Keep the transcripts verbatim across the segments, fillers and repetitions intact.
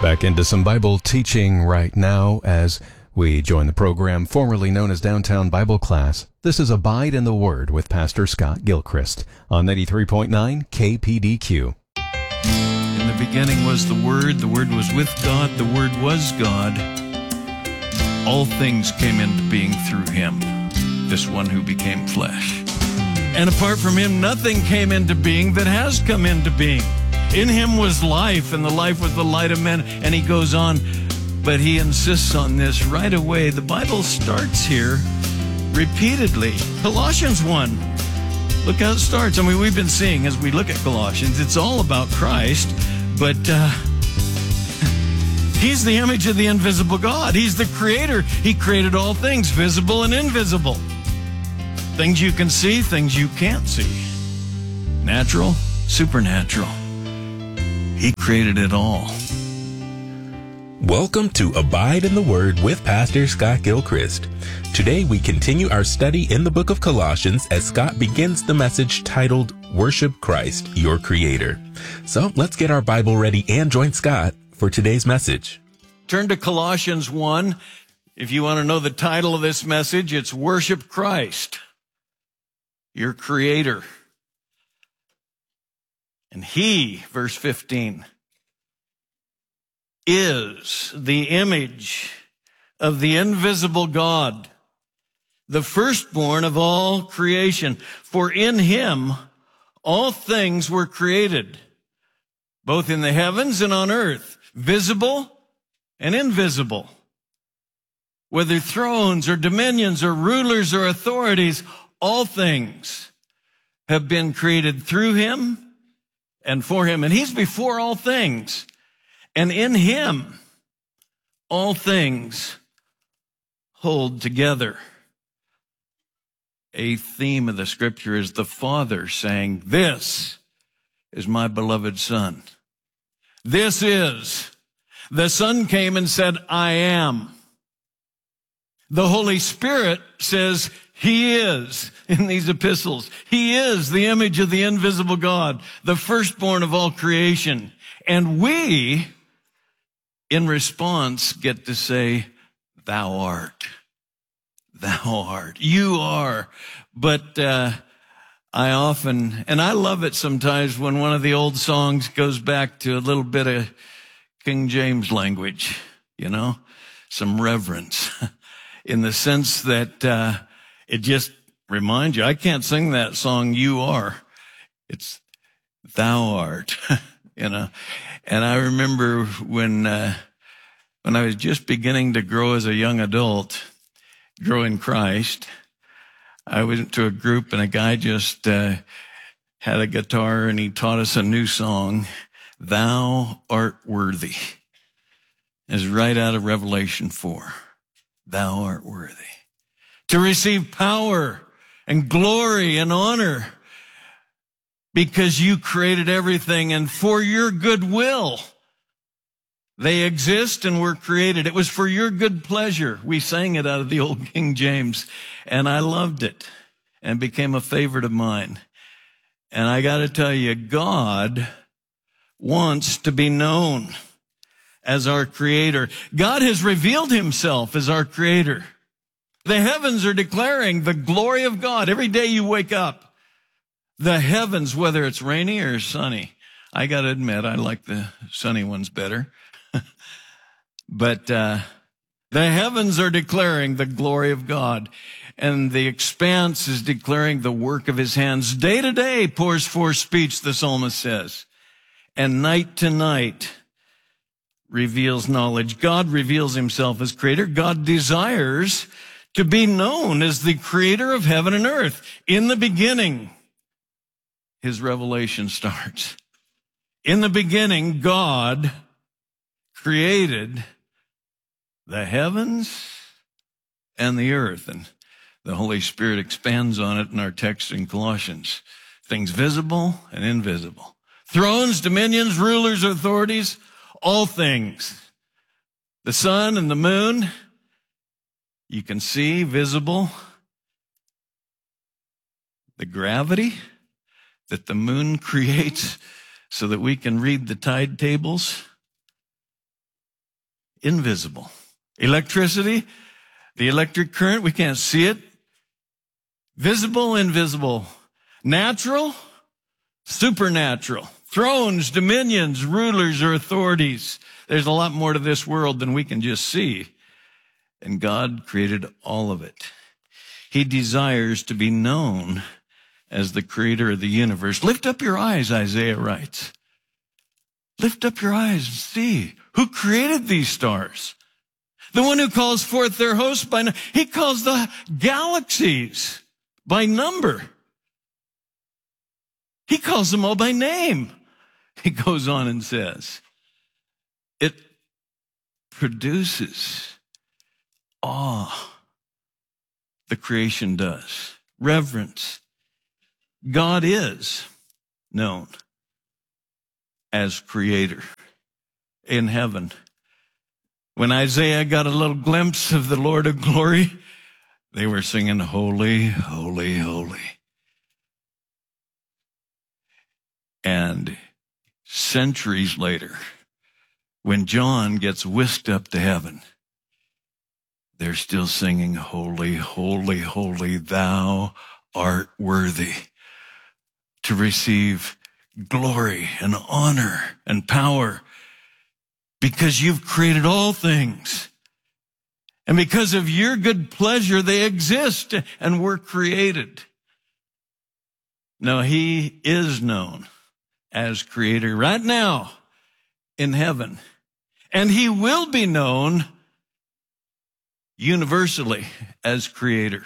Back into some Bible teaching right now as we join the program formerly known as Downtown Bible Class. This is Abide in the Word with Pastor Scott Gilchrist on ninety-three point nine K P D Q. In the beginning was the Word, the Word was with God, the Word was God. All things came into being through Him, this one who became flesh. And apart from Him, nothing came into being that has come into being. In Him was life, and the life was the light of men. And he goes on, but he insists on this right away. The Bible starts here repeatedly. Colossians one. Look how it starts. I mean, we've been seeing as we look at Colossians, it's all about Christ, but uh, He's the image of the invisible God. He's the creator. He created all things, visible and invisible. Things you can see, things you can't see. Natural, supernatural. He created it all. Welcome to Abide in the Word with Pastor Scott Gilchrist. Today we continue our study in the book of Colossians as Scott begins the message titled Worship Christ, Your Creator. So let's get our Bible ready and join Scott for today's message. Turn to Colossians one. If you want to know the title of this message, it's Worship Christ, Your Creator. And He, verse fifteen, is the image of the invisible God, the firstborn of all creation. For in Him all things were created, both in the heavens and on earth, visible and invisible. Whether thrones or dominions or rulers or authorities, all things have been created through Him and for Him. And He's before all things. And in Him, all things hold together. A theme of the scripture is the Father saying, "This is my beloved Son. This is." The Son came and said, "I am." The Holy Spirit says, He is, in these epistles. He is the image of the invisible God, the firstborn of all creation. And we, in response, get to say, "Thou art." Thou art. You are. But uh, I often, and I love it sometimes when one of the old songs goes back to a little bit of King James language, you know, some reverence, in the sense that uh, it just reminds you. I can't sing that song, "You Are." It's "Thou art," you know. And I remember when uh, when I was just beginning to grow as a young adult, grow in Christ, I went to a group and a guy just uh, had a guitar and he taught us a new song, "Thou art worthy." It's right out of Revelation four. Thou art worthy to receive power and glory and honor because you created everything, and for your goodwill they exist and were created. It was for your good pleasure. We sang it out of the old King James, and I loved it and became a favorite of mine. And I got to tell you, God wants to be known as our creator. God has revealed Himself as our creator. The heavens are declaring the glory of God. Every day you wake up, the heavens, whether it's rainy or sunny. I got to admit, I like the sunny ones better. But uh, the heavens are declaring the glory of God, and the expanse is declaring the work of His hands. Day to day pours forth speech, the psalmist says, and night to night reveals knowledge. God reveals Himself as creator. God desires to be known as the creator of heaven and earth. In the beginning, His revelation starts. In the beginning, God created the heavens and the earth. And the Holy Spirit expands on it in our text in Colossians. Things visible and invisible. Thrones, dominions, rulers, authorities, all things. The sun and the moon, you can see, visible. The gravity that the moon creates so that we can read the tide tables. invisible. Electricity, the electric current, we can't see it. Visible, invisible. Natural, supernatural. Thrones, dominions, rulers, or authorities. There's a lot more to this world than we can just see. And God created all of it. He desires to be known as the creator of the universe. Lift up your eyes, Isaiah writes. Lift up your eyes and see who created these stars. The one who calls forth their hosts by number. He calls the galaxies by number. He calls them all by name. He goes on and says, it produces awe. The creation does. Reverence. God is known as creator in heaven. When Isaiah got a little glimpse of the Lord of glory, they were singing, holy, holy, holy. And centuries later, when John gets whisked up to heaven, they're still singing, holy, holy, holy, thou art worthy to receive glory and honor and power because you've created all things. And because of your good pleasure, they exist and were created. Now, he is known as creator right now in heaven. And he will be known universally as creator.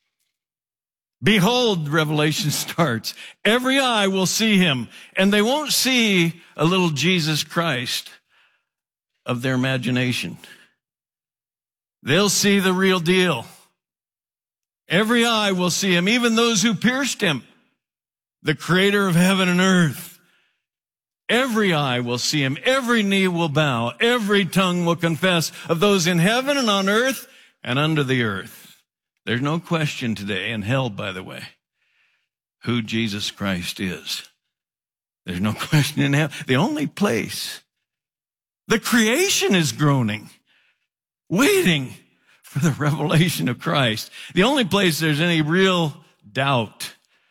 Behold, Revelation starts. Every eye will see him, and they won't see a little Jesus Christ of their imagination. They'll see the real deal. Every eye will see him, even those who pierced him, the creator of heaven and earth. Every eye will see him. Every knee will bow. Every tongue will confess of those in heaven and on earth and under the earth. There's no question today in hell, by the way, who Jesus Christ is. There's no question in hell. The only place, the creation is groaning, waiting for the revelation of Christ. The only place there's any real doubt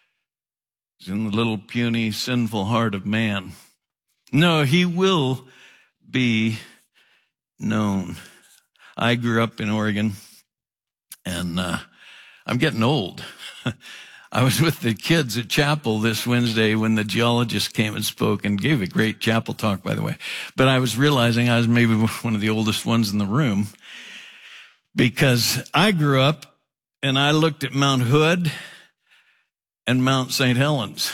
is in the little puny, sinful heart of man. No, he will be known. I grew up in Oregon, and uh, I'm getting old. I was with the kids at chapel this Wednesday when the geologist came and spoke and gave a great chapel talk, by the way. But I was realizing I was maybe one of the oldest ones in the room because I grew up and I looked at Mount Hood and Mount Saint Helens.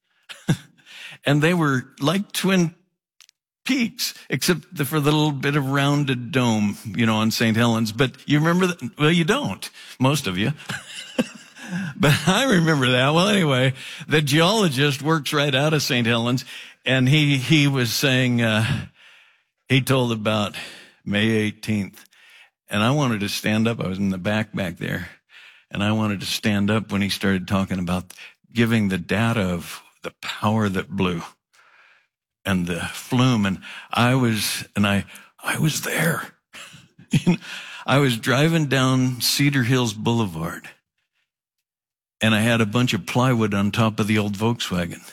And they were like twin peaks, except for the little bit of rounded dome, you know, on Saint Helens. But you remember that? Well, you don't, most of you. But I remember that. Well, anyway, the geologist works right out of Saint Helens, and he, he was saying, uh, he told about May eighteenth, and I wanted to stand up. I was in the back back there, and I wanted to stand up when he started talking about giving the data of the power that blew and the flume. And I was, and I, I was there. I was driving down Cedar Hills Boulevard, and I had a bunch of plywood on top of the old Volkswagen.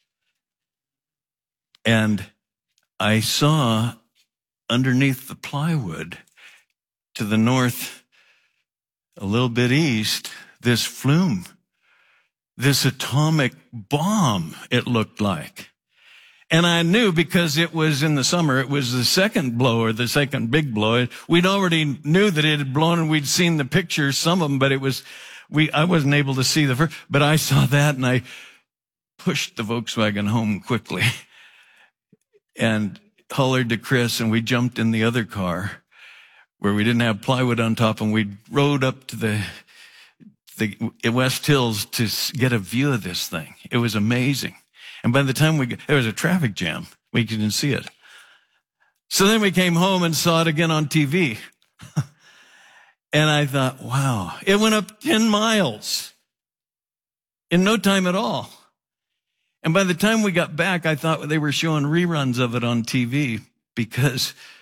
And I saw underneath the plywood to the north, a little bit east, this flume, this atomic bomb, it looked like. And I knew because it was in the summer, it was the second blow or the second big blow. We'd already knew that it had blown and we'd seen the pictures, some of them, but it was, we, I wasn't able to see the first, but I saw that and I pushed the Volkswagen home quickly and hollered to Chris, and we jumped in the other car where we didn't have plywood on top, and we rode up to the the West Hills to get a view of this thing. It was amazing. And by the time we got, there was a traffic jam. We couldn't see it. So then we came home and saw it again on T V. And I thought, wow, it went up ten miles in no time at all. And by the time we got back, I thought they were showing reruns of it on T V because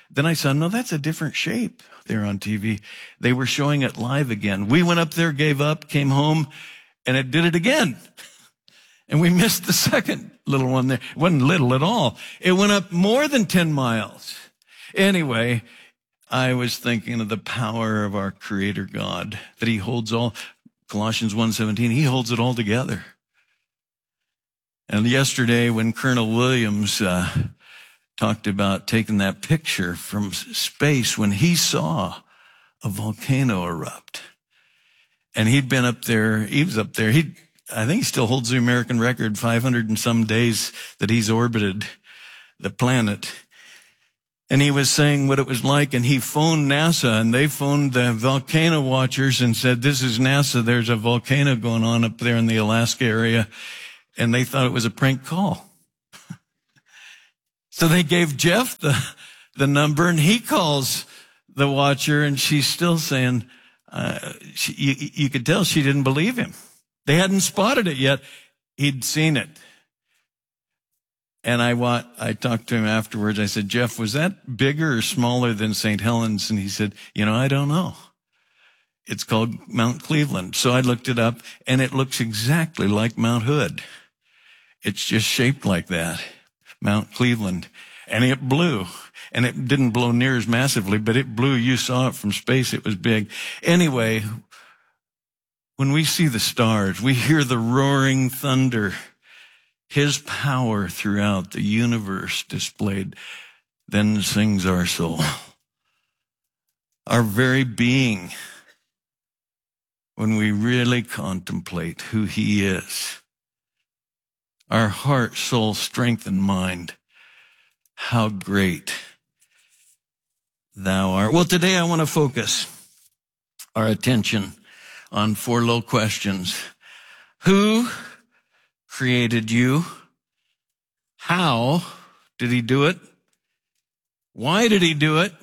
Then I saw, no, that's a different shape there on T V. They were showing it live again. We went up there, gave up, came home, and it did it again. And we missed the second little one there. It wasn't little at all. It went up more than ten miles. Anyway, I was thinking of the power of our Creator God, that he holds all, Colossians one seventeen, he holds it all together. And yesterday when Colonel Williams uh, talked about taking that picture from space when he saw a volcano erupt, and he'd been up there, he was up there, he, I think he still holds the American record, five hundred and some days that he's orbited the planet. And he was saying what it was like, and he phoned NASA, and they phoned the volcano watchers and said, this is NASA, there's a volcano going on up there in the Alaska area. And they thought it was a prank call. So they gave Jeff the, the number, and he calls the watcher, and she's still saying, uh, she, you, you could tell she didn't believe him. They hadn't spotted it yet. He'd seen it. And I want, I talked to him afterwards. I said, Jeff, was that bigger or smaller than Saint Helens? And he said, you know, I don't know. It's called Mount Cleveland. So I looked it up, and it looks exactly like Mount Hood. It's just shaped like that, Mount Cleveland. And it blew. And it didn't blow near as massively, but it blew. You saw it from space. It was big. Anyway, when we see the stars, we hear the roaring thunder, his power throughout the universe displayed, then sings our soul. Our very being, when we really contemplate who he is, our heart, soul, strength, and mind, how great thou art. Well, today I want to focus our attention on four little questions. Who created you? How did he do it? Why did he do it?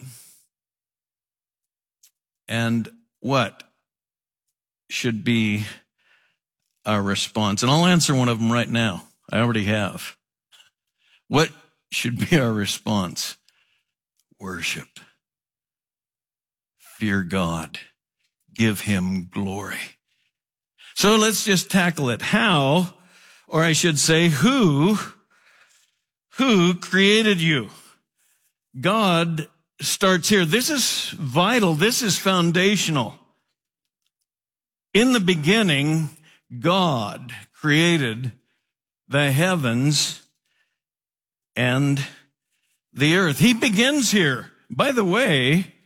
And what should be our response? And I'll answer one of them right now. I already have. What should be our response? Worship. Fear God. Give him glory. So let's just tackle it. How, or I should say, who, who created you? God starts here. This is vital. This is foundational. In the beginning, God created the heavens and the earth. He begins here. By the way,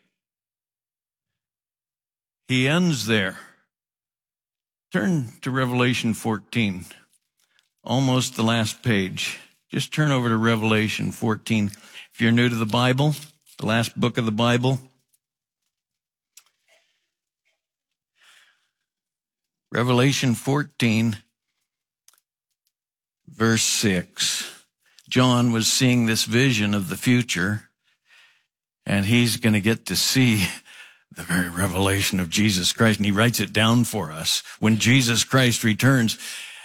he ends there. Turn to Revelation fourteen, almost the last page. Just turn over to Revelation fourteen. If you're new to the Bible, the last book of the Bible. Revelation fourteen, verse six. John was seeing this vision of the future, and he's going to get to see the very revelation of Jesus Christ, and he writes it down for us. When Jesus Christ returns,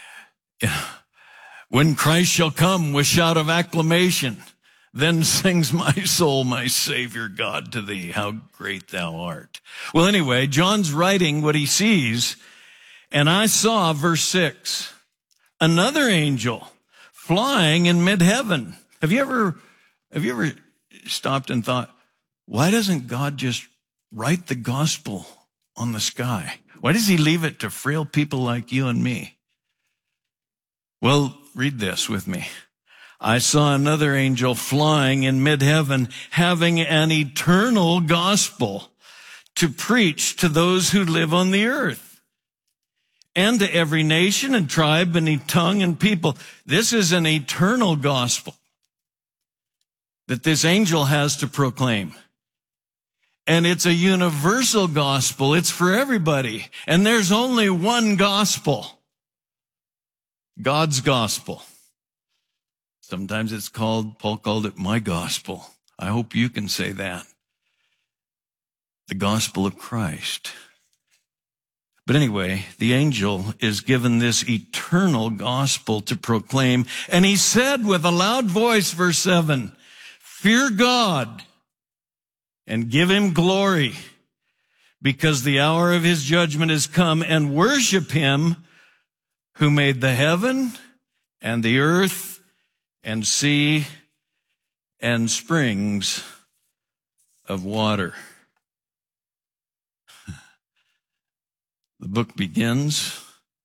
when Christ shall come with shout of acclamation, then sings my soul, my Savior God, to thee, how great thou art. Well, anyway, John's writing what he sees, and I saw, verse six, another angel flying in mid-heaven. Have you ever, have you ever stopped and thought, why doesn't God just write the gospel on the sky? Why does he leave it to frail people like you and me? Well, read this with me. I saw another angel flying in mid-heaven, having an eternal gospel to preach to those who live on the earth, and to every nation and tribe and tongue and people. This is an eternal gospel that this angel has to proclaim. And it's a universal gospel. It's for everybody. And there's only one gospel. God's gospel. Sometimes it's called, Paul called it my gospel. I hope you can say that. The gospel of Christ. But anyway, the angel is given this eternal gospel to proclaim. And he said with a loud voice, verse seven, fear God and give him glory, because the hour of his judgment has come, and worship him who made the heaven and the earth and sea and springs of water. The book begins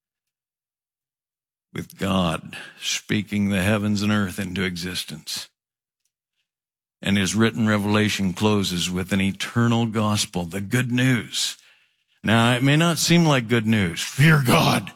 with God speaking the heavens and earth into existence. And his written revelation closes with an eternal gospel, the good news. Now, it may not seem like good news. Fear God.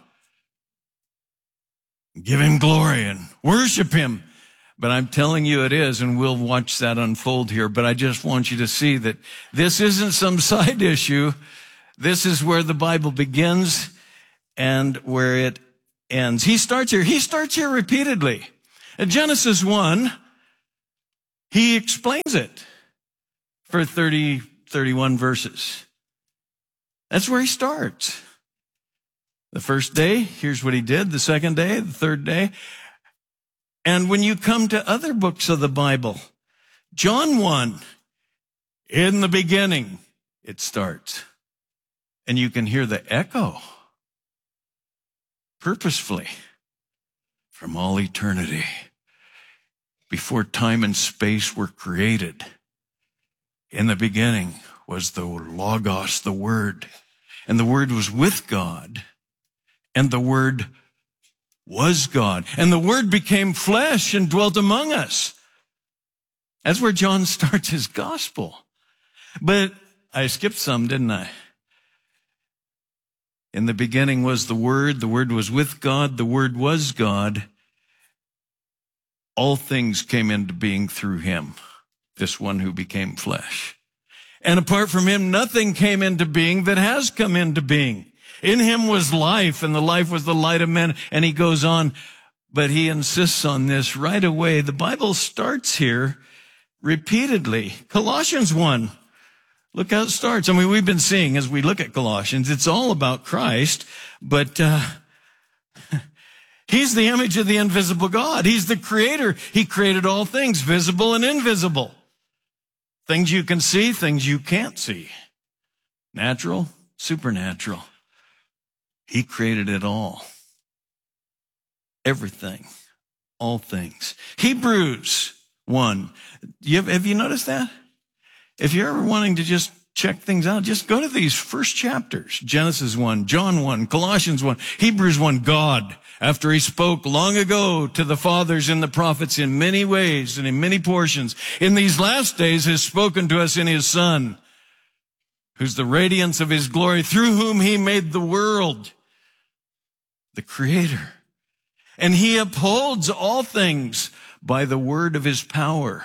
Give him glory and worship him. But I'm telling you it is, and we'll watch that unfold here. But I just want you to see that this isn't some side issue. This is where the Bible begins and where it ends. He starts here. He starts here repeatedly. In Genesis one, he explains it for thirty, thirty-one verses. That's where he starts. The first day, here's what he did. The second day, the third day. And when you come to other books of the Bible, John one, in the beginning, it starts. And you can hear the echo purposefully from all eternity. Before time and space were created, in the beginning was the Logos, the Word. And the Word was with God. And the Word was God. And the Word became flesh and dwelt among us. That's where John starts his gospel. But I skipped some, didn't I? In the beginning was the Word. The Word was with God. The Word was God. All things came into being through him, this one who became flesh. And apart from him, nothing came into being that has come into being. In him was life, and the life was the light of men. And he goes on, but he insists on this right away. The Bible starts here repeatedly. Colossians one. Look how it starts. I mean, we've been seeing as we look at Colossians, it's all about Christ, but uh he's the image of the invisible God. He's the creator. He created all things, visible and invisible. Things you can see, things you can't see. Natural, supernatural. He created it all. Everything. All things. Hebrews one. You have, have you noticed that? If you're ever wanting to just check things out, just go to these first chapters. Genesis one, John one, Colossians one, Hebrews one. God, after he spoke long ago to the fathers and the prophets in many ways and in many portions, in these last days has spoken to us in his Son, who's the radiance of his glory, through whom he made the world, the Creator. And he upholds all things by the word of his power.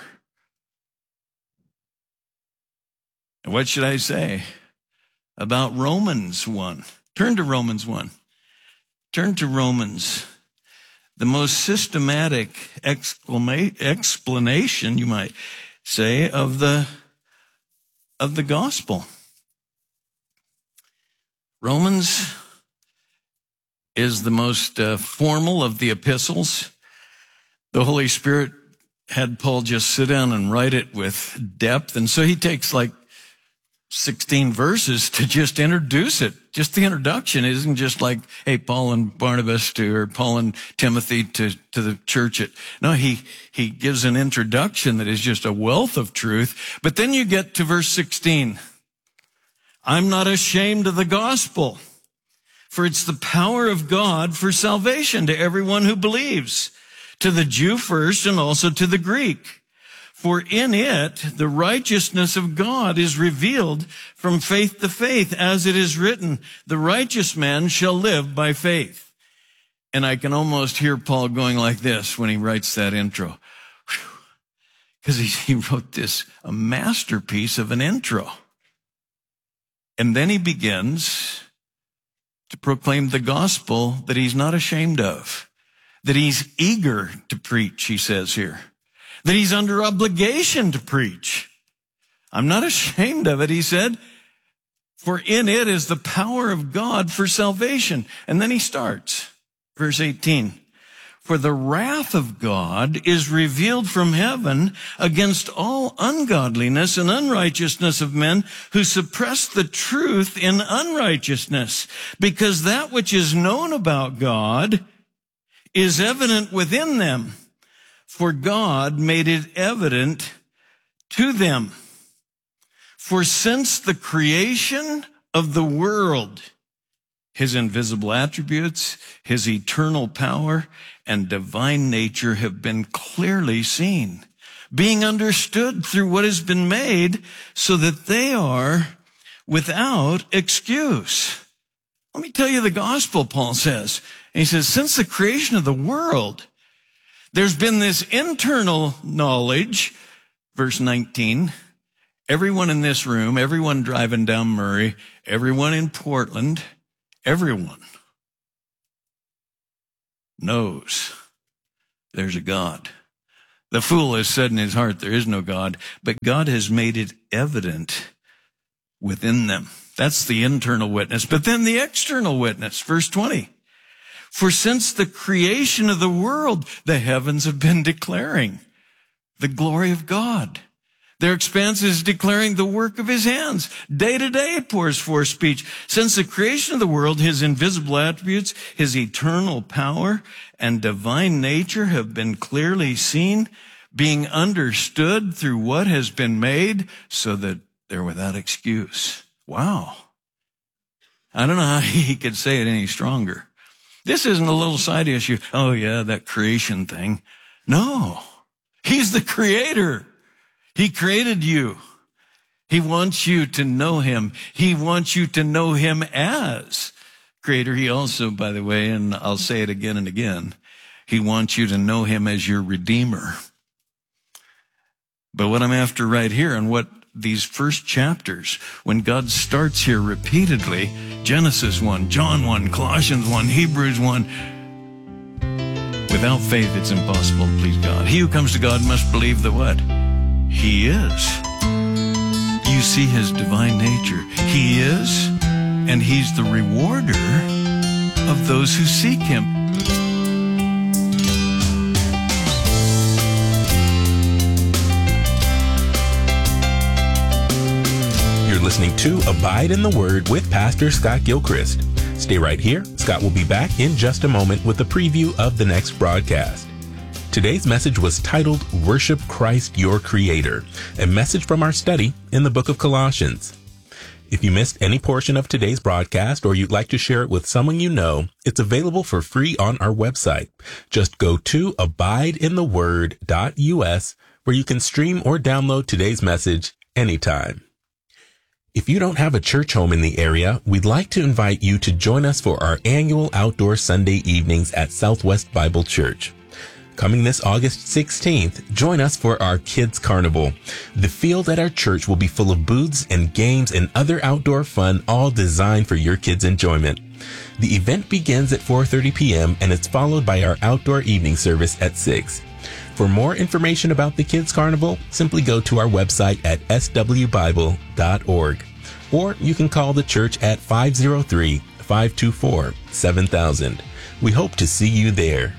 And what should I say about Romans one? Turn to Romans one. Turn to Romans. The most systematic exclama- explanation, you might say, of the, of the gospel. Romans is the most uh, formal of the epistles. The Holy Spirit had Paul just sit down and write it with depth. And so he takes like sixteen verses to just introduce it. Just the introduction. It isn't just like, hey, Paul and Barnabas to, or Paul and Timothy to, to the church. At, no, he, he gives an introduction that is just a wealth of truth. But then you get to verse sixteen. I'm not ashamed of the gospel, for it's the power of God for salvation to everyone who believes, to the Jew first and also to the Greek. For in it, the righteousness of God is revealed from faith to faith, as it is written, the righteous man shall live by faith. And I can almost hear Paul going like this when he writes that intro. Because he, he wrote this, a masterpiece of an intro. And then he begins to proclaim the gospel that he's not ashamed of, that he's eager to preach, he says here. That he's under obligation to preach. I'm not ashamed of it, he said, for in it is the power of God for salvation. And then he starts, verse eighteen. For the wrath of God is revealed from heaven against all ungodliness and unrighteousness of men who suppress the truth in unrighteousness, because that which is known about God is evident within them, for God made it evident to them. For since the creation of the world, his invisible attributes, his eternal power, and divine nature have been clearly seen, being understood through what has been made, so that they are without excuse. Let me tell you the gospel, Paul says. And he says, since the creation of the world, there's been this internal knowledge, verse nineteen, everyone in this room, everyone driving down Murray, everyone in Portland, everyone knows there's a God. The fool has said in his heart, there is no God, but God has made it evident within them. That's the internal witness. But then the external witness, verse twenty. For since the creation of the world, the heavens have been declaring the glory of God. Their expanse is declaring the work of his hands. Day to day it pours forth speech. Since the creation of the world, his invisible attributes, his eternal power, and divine nature have been clearly seen, being understood through what has been made, so that they're without excuse. Wow. I don't know how he could say it any stronger. This isn't a little side issue. Oh yeah, that creation thing. No. He's the creator. He created you. He wants you to know him. He wants you to know him as creator. He also, by the way, and I'll say it again and again, he wants you to know him as your redeemer. But what I'm after right here, and what these first chapters, when God starts here repeatedly, Genesis one, John one, Colossians one, Hebrews one, without faith it's impossible to please God. He who comes to God must believe that what? He is. You see his divine nature. He is, and he's the rewarder of those who seek him. You're listening to Abide in the Word with Pastor Scott Gilchrist. Stay right here. Scott will be back in just a moment with a preview of the next broadcast. Today's message was titled, Worship Christ Your Creator, a message from our study in the book of Colossians. If you missed any portion of today's broadcast, or you'd like to share it with someone you know, it's available for free on our website. Just go to abide in the word dot U S, where you can stream or download today's message anytime. If you don't have a church home in the area, we'd like to invite you to join us for our annual outdoor Sunday evenings at Southwest Bible Church. Coming this August sixteenth, join us for our Kids Carnival. The field at our church will be full of booths and games and other outdoor fun, all designed for your kids' enjoyment. The event begins at four thirty p.m. and it's followed by our outdoor evening service at six. For more information about the Kids Carnival, simply go to our website at s w bible dot org. Or you can call the church at five oh three, five two four, seven thousand. We hope to see you there.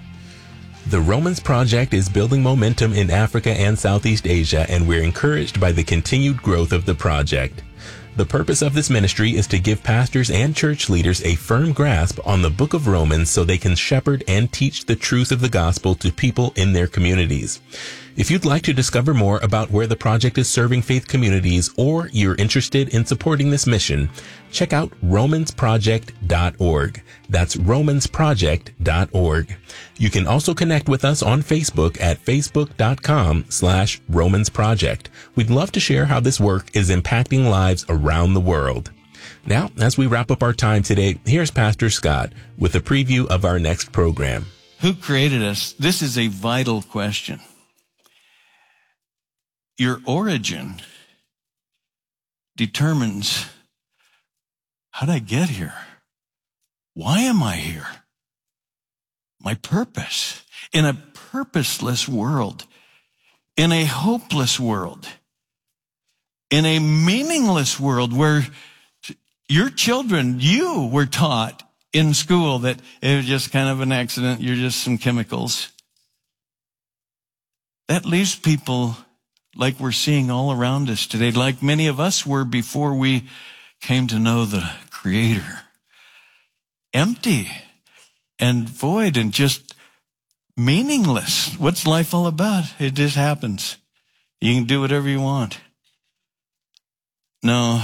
The Romans Project is building momentum in Africa and Southeast Asia, and we're encouraged by the continued growth of the project. The purpose of this ministry is to give pastors and church leaders a firm grasp on the book of Romans so they can shepherd and teach the truth of the gospel to people in their communities. If you'd like to discover more about where the project is serving faith communities, or you're interested in supporting this mission, check out romans project dot org. That's romans project dot org. You can also connect with us on Facebook at facebook.com slash Romans Project. We'd love to share how this work is impacting lives around the world. Now, as we wrap up our time today, here's Pastor Scott with a preview of our next program. Who created us? This is a vital question. Your origin determines, how did I get here? Why am I here? My purpose. In a purposeless world, in a hopeless world, in a meaningless world where your children, you were taught, in school that it was just kind of an accident. You're just some chemicals. That leaves people like we're seeing all around us today, like many of us were before we came to know the Creator. Empty and void and just meaningless. What's life all about? It just happens. You can do whatever you want. No.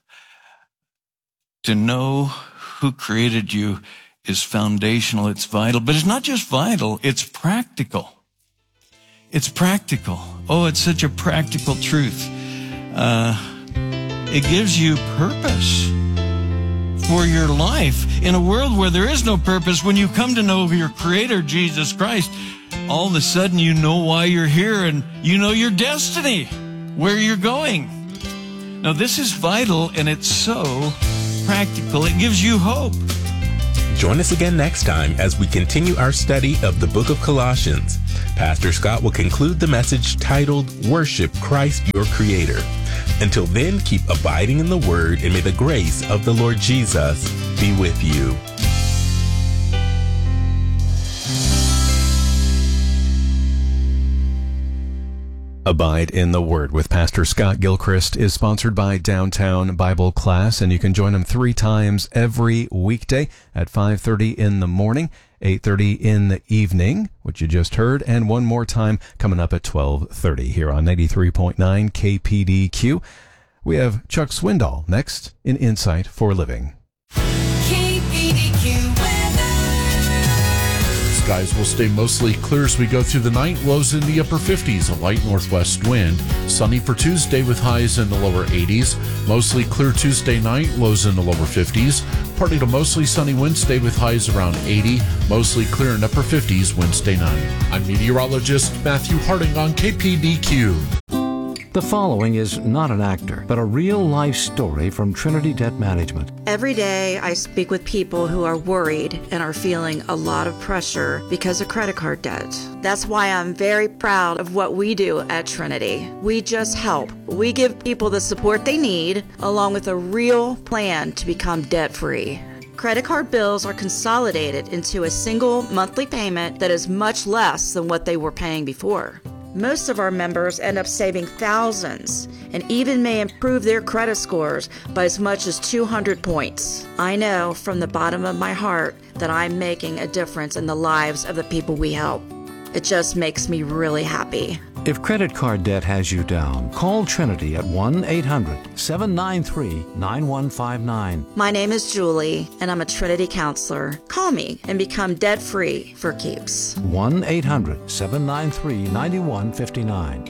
To know who created you is foundational. It's vital. But it's not just vital. It's practical. It's practical. Oh, it's such a practical truth. Uh, it gives you purpose for your life. In a world where there is no purpose, when you come to know your Creator, Jesus Christ, all of a sudden you know why you're here and you know your destiny, where you're going. Now, this is vital and it's so practical. It gives you hope. Join us again next time as we continue our study of the book of Colossians. Pastor Scott will conclude the message titled, Worship Christ Your Creator. Until then, keep abiding in the Word, and may the grace of the Lord Jesus be with you. Abide in the Word with Pastor Scott Gilchrist is sponsored by Downtown Bible Class, and you can join him three times every weekday at five thirty in the morning, eight thirty in the evening, which you just heard, and one more time coming up at twelve thirty here on ninety-three point nine K P D Q. We have Chuck Swindoll next in Insight for Living. K P D Q weather. Skies will stay mostly clear as we go through the night. Lows in the upper fifties, a light northwest wind. Sunny for Tuesday with highs in the lower eighties. Mostly clear Tuesday night, lows in the lower fifties. Partly to mostly sunny Wednesday with highs around eighty. Mostly clear in upper fifties Wednesday night. I'm meteorologist Matthew Harding on K P D Q. The following is not an actor, but a real-life story from Trinity Debt Management. Every day I speak with people who are worried and are feeling a lot of pressure because of credit card debt. That's why I'm very proud of what we do at Trinity. We just help. We give people the support they need, along with a real plan to become debt-free. Credit card bills are consolidated into a single monthly payment that is much less than what they were paying before. Most of our members end up saving thousands and even may improve their credit scores by as much as two hundred points. I know from the bottom of my heart that I'm making a difference in the lives of the people we help. It just makes me really happy. If credit card debt has you down, call Trinity at one eight hundred seven nine three nine one five nine. My name is Julie, and I'm a Trinity counselor. Call me and become debt-free for keeps. one eight hundred seven nine three nine one five nine.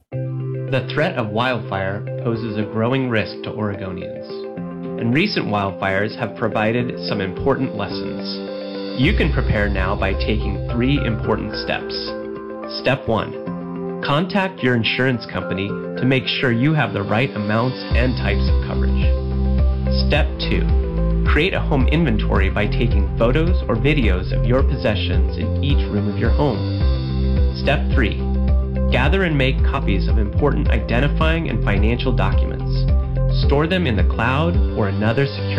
The threat of wildfire poses a growing risk to Oregonians, and recent wildfires have provided some important lessons. You can prepare now by taking three important steps. Step one. Contact your insurance company to make sure you have the right amounts and types of coverage. Step two. Create a home inventory by taking photos or videos of your possessions in each room of your home. Step three. Gather and make copies of important identifying and financial documents. Store them in the cloud or another secure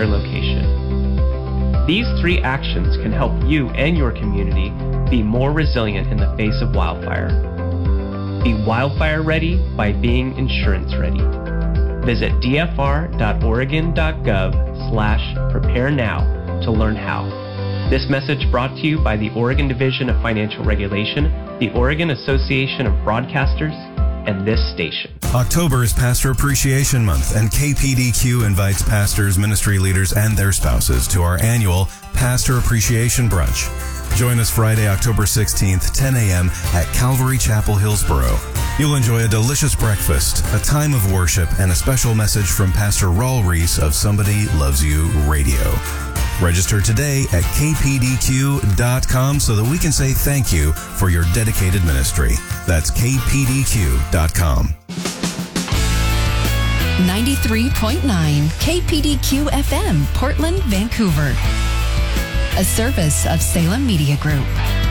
location. These three actions can help you and your community be more resilient in the face of wildfire. Be wildfire ready by being insurance ready. Visit d f r dot oregon dot gov slash prepare now to learn how. This message brought to you by the Oregon Division of Financial Regulation, the Oregon Association of Broadcasters, and this station. October is Pastor Appreciation Month, and K P D Q invites pastors, ministry leaders, and their spouses to our annual Pastor Appreciation Brunch. Join us Friday, October sixteenth, ten a.m. at Calvary Chapel, Hillsboro. You'll enjoy a delicious breakfast, a time of worship, and a special message from Pastor Raul Reese of Somebody Loves You Radio. Register today at k p d q dot com so that we can say thank you for your dedicated ministry. That's k p d q dot com. ninety-three point nine K P D Q F M, Portland, Vancouver. A service of Salem Media Group.